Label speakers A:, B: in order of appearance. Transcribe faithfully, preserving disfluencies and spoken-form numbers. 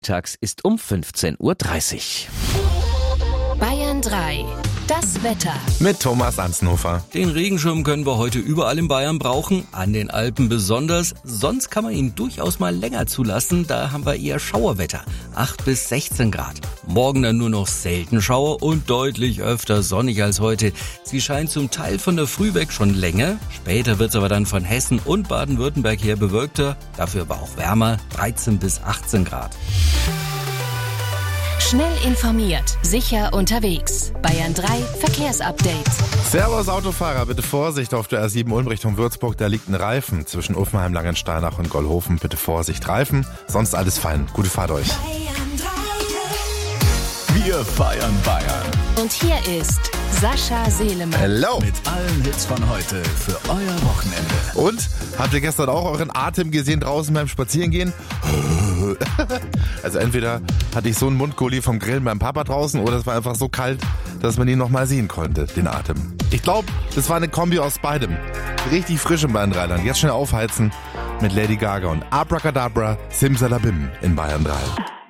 A: Tags ist um fünfzehn Uhr dreißig.
B: Bayern drei. Das Wetter.
C: Mit Thomas Ansnhofer.
D: Den Regenschirm können wir heute überall in Bayern brauchen, an den Alpen besonders. Sonst kann man ihn durchaus mal länger zulassen, da haben wir eher Schauerwetter, acht bis sechzehn Grad. Morgen dann nur noch selten Schauer und deutlich öfter sonnig als heute. Sie scheint zum Teil von der Früh weg schon länger, später wird es aber dann von Hessen und Baden-Württemberg her bewölkter, dafür aber auch wärmer, dreizehn bis achtzehn Grad.
B: Schnell informiert, sicher unterwegs. Bayern drei Verkehrsupdate.
C: Servus Autofahrer, bitte Vorsicht auf der A sieben Ulm Richtung Würzburg, da liegt ein Reifen. Zwischen Uffenheim, Langensteinach und Gollhofen bitte Vorsicht, Reifen. Sonst alles fein. Gute Fahrt euch.
E: Wir feiern Bayern.
B: Und hier ist Sascha Selemann.
C: Hello.
E: Mit allen Hits von heute für euer Wochenende.
C: Und? Habt ihr gestern auch euren Atem gesehen draußen beim Spazierengehen? Also entweder hatte ich so einen Mundgulli vom Grillen beim Papa draußen oder es war einfach so kalt, dass man ihn noch mal sehen konnte, den Atem. Ich glaube, das war eine Kombi aus beidem. Richtig frisch in Bayern Rheinland. Jetzt schnell aufheizen mit Lady Gaga und Abracadabra, Simsalabim in Bayern drei.